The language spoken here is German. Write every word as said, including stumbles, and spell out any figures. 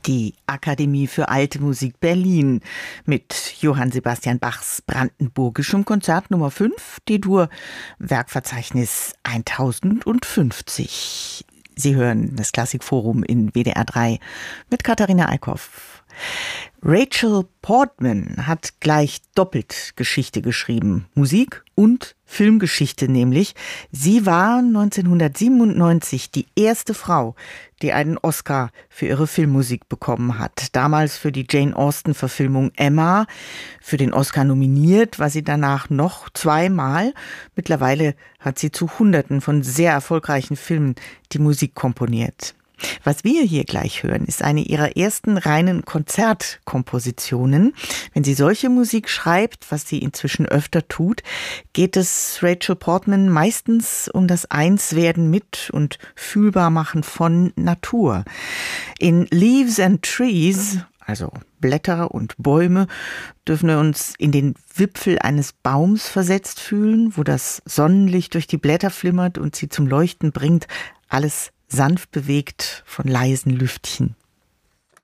Die Akademie für Alte Musik Berlin mit Johann Sebastian Bachs brandenburgischem Konzert Nummer fünf, D-Dur, Werkverzeichnis tausendfünfzig. Sie hören das Klassikforum in W D R drei mit Katharina Eickhoff. Rachel Portman hat gleich doppelt Geschichte geschrieben. Musik und Filmgeschichte nämlich. Sie war neunzehnhundertsiebenundneunzig die erste Frau, die einen Oscar für ihre Filmmusik bekommen hat. Damals für die Jane Austen-Verfilmung Emma. Für den Oscar nominiert war sie danach noch zweimal. Mittlerweile hat sie zu Hunderten von sehr erfolgreichen Filmen die Musik komponiert. Was wir hier gleich hören, ist eine ihrer ersten reinen Konzertkompositionen. Wenn sie solche Musik schreibt, was sie inzwischen öfter tut, geht es Rachel Portman meistens um das Einswerden mit und Fühlbarmachen von Natur. In Leaves and Trees, also Blätter und Bäume, dürfen wir uns in den Wipfel eines Baums versetzt fühlen, wo das Sonnenlicht durch die Blätter flimmert und sie zum Leuchten bringt. Alles sanft bewegt von leisen Lüftchen.